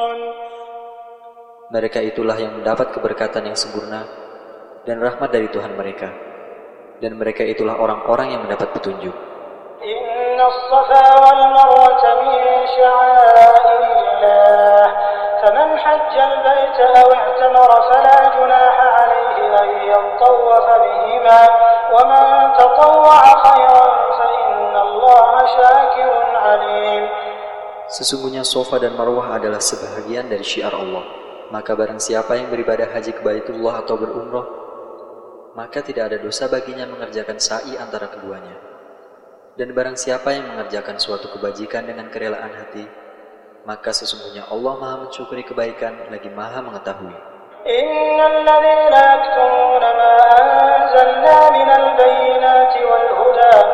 Mereka itulah yang mendapat keberkatan yang sempurna dan rahmat dari Tuhan mereka. Dan mereka itulah orang-orang yang mendapat petunjuk. Inna as-safa wal marwata min sya'airillah. Faman hajja al-baita aw i'tamara fala junaha alayhi an yattawafa bihima. Wa man tatawwa'a khairan fa inna Allaha syakirun alim. Sesungguhnya Safa dan Marwah adalah sebahagian dari syiar Allah. Maka barang siapa yang beribadah haji ke Baitullah atau berumrah, maka tidak ada dosa baginya mengerjakan sa'i antara keduanya. Dan barang siapa yang mengerjakan suatu kebajikan dengan kerelaan hati, maka sesungguhnya Allah Maha mensyukuri kebaikan lagi Maha mengetahui. Innal ladzina yaktumuna ma anzalna minal bayyinati wal huda